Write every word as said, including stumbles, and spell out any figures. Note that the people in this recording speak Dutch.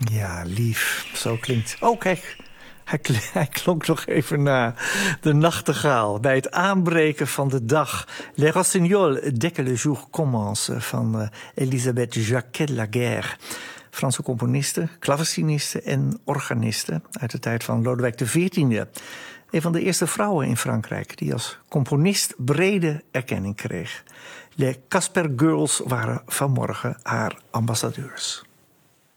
Ja, lief. Zo klinkt... Oh, kijk. Hij, kl- hij klonk nog even na. De nachtegaal bij het aanbreken van de dag. Les Rossignols, dès que le jour commence, van uh, Elisabeth Jacquet-Laguerre. Franse componiste, klaveciniste en organiste uit de tijd van Lodewijk de veertiende. Een van de eerste vrouwen in Frankrijk die als componist brede erkenning kreeg. Les Casper Girls waren vanmorgen haar ambassadeurs.